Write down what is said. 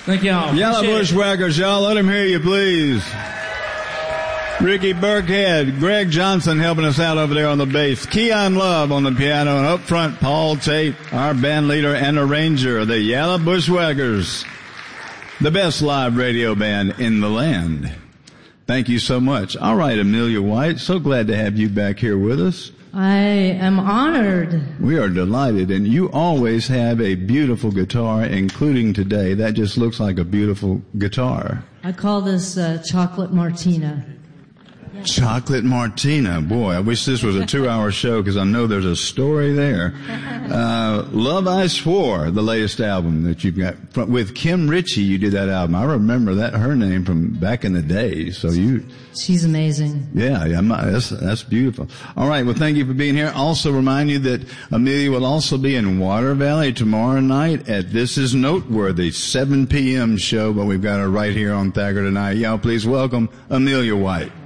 Thank y'all. Yellow Bushwhackers, y'all. Let him hear you, please. Ricky Burkhead, Greg Johnson helping us out over there on the bass. Keon Love on the piano, and up front, Paul Tate, our band leader and arranger of the Yellow Bushwhackers. The best live radio band in the land. Thank you so much. All right, Amelia White, so glad to have you back here with us. I am honored. We are delighted, and you always have a beautiful guitar, including today. That just looks like a beautiful guitar. I call this Chocolate Martina. Chocolate Martina. Boy, I wish this was a 2-hour show because I know there's a story there. Love I Swore, the latest album that you've got. With Kim Ritchie, you did that album. I remember that her name from back in the day. So She's amazing. Yeah, that's beautiful. All right, well, thank you for being here. Also remind you that Amelia will also be in Water Valley tomorrow night at This Is Noteworthy, 7 p.m. show, but we've got her right here on Thagger tonight. Y'all please welcome Amelia White.